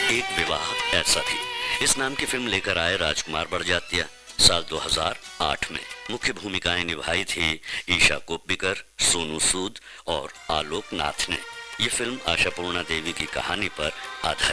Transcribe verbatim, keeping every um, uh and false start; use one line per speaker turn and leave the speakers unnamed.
एक विवाह ऐसा भी, इस नाम की फिल्म लेकर आए राजकुमार बड़जात्या। साल दो हज़ार आठ में मुख्य भूमिकाएं निभाई थी ईशा कोप्पिकर, सोनू सूद और आलोक नाथ ने। ये फिल्म आशापूर्णा देवी की कहानी पर आधारित